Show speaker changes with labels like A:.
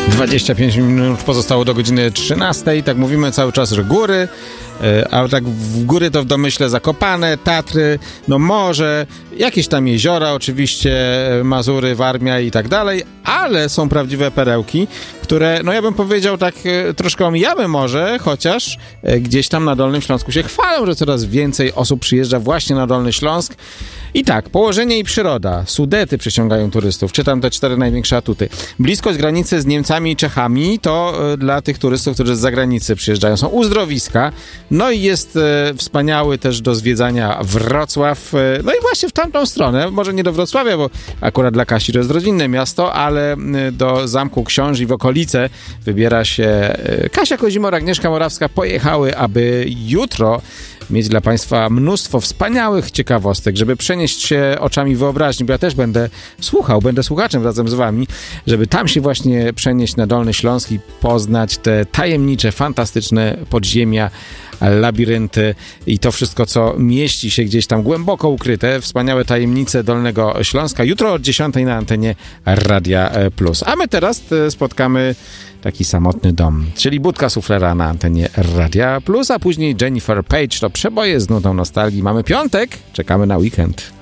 A: 25 minut pozostało do godziny 13. Tak mówimy cały czas, że góry, a tak w góry to w domyśle Zakopane, Tatry, no morze, jakieś tam jeziora oczywiście, Mazury, Warmia i tak dalej, ale są prawdziwe perełki, które, no ja bym powiedział tak troszkę omijamy morze, chociaż gdzieś tam na Dolnym Śląsku się chwalą, że coraz więcej osób przyjeżdża właśnie na Dolny Śląsk. I tak, położenie i przyroda. Sudety przyciągają turystów. Czytam te 4 największe atuty. Bliskość granicy z Niemcami i Czechami to dla tych turystów, którzy z zagranicy przyjeżdżają. Są uzdrowiska. No i jest wspaniały też do zwiedzania Wrocław. No i właśnie w tamtą stronę. Może nie do Wrocławia, bo akurat dla Kasi to jest rodzinne miasto, ale do Zamku Książ i w okolice wybiera się Kasia Kozimora, Agnieszka Morawska. Pojechały, aby jutro mieć dla Państwa mnóstwo wspaniałych ciekawostek, żeby przenieść się oczami wyobraźni, bo ja też będę słuchaczem razem z Wami, żeby tam się właśnie przenieść na Dolny Śląsk i poznać te tajemnicze, fantastyczne podziemia, labirynty i to wszystko, co mieści się gdzieś tam głęboko ukryte, wspaniałe tajemnice Dolnego Śląska. Jutro od 10 na antenie Radia Plus. A my teraz spotkamy taki samotny dom, czyli Budka Suflera na antenie Radia Plus, a później Jennifer Page, to przeboje z nutą nostalgii. Mamy piątek, czekamy na weekend.